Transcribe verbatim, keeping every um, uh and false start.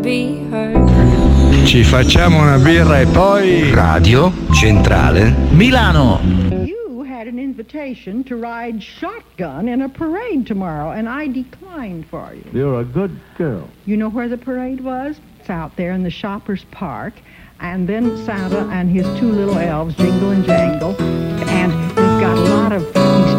be heard. Ci facciamo una birra e poi Radio Centrale Milano. You had an invitation to ride shotgun in a parade tomorrow, and I declined for you. You're a good girl. You know where the parade was? It's out there in the Shoppers Park. And then Santa and his two little elves jingle and jangle. And we've got a lot of